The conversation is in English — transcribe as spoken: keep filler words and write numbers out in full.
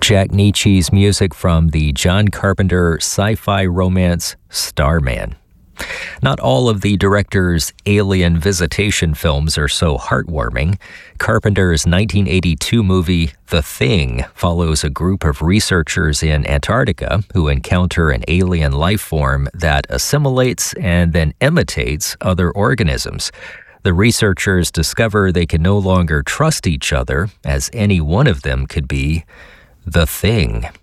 Jack Nitzsche's music from the John Carpenter sci-fi romance Starman. Not all of the director's alien visitation films are so heartwarming. Carpenter's nineteen eighty-two movie The Thing follows a group of researchers in Antarctica who encounter an alien life form that assimilates and then imitates other organisms. The researchers discover they can no longer trust each other, as any one of them could be the Thing.